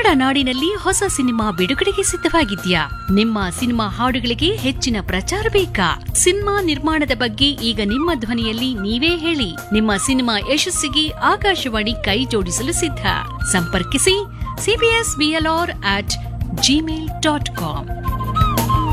ನಾಡಿನಲ್ಲಿ ಹೊಸ ಸಿನಿಮಾ ಬಿಡುಗಡೆಗೆ ಸಿದ್ಧವಾಗಿದ್ಯಾ? ನಿಮ್ಮ ಸಿನಿಮಾ ಹಾಡುಗಳಿಗೆ ಹೆಚ್ಚಿನ ಪ್ರಚಾರ ಬೇಕಾ? ಸಿನಿಮಾ ನಿರ್ಮಾಣದ ಬಗ್ಗೆ ಈಗ ನಿಮ್ಮ ಧ್ವನಿಯಲ್ಲಿ ನೀವೇ ಹೇಳಿ. ನಿಮ್ಮ ಸಿನಿಮಾ ಯಶಸ್ಸಿಗೆ ಆಕಾಶವಾಣಿ ಕೈ ಜೋಡಿಸಲು ಸಿದ್ಧ. ಸಂಪರ್ಕಿಸಿ cbsvlr@gmail.com.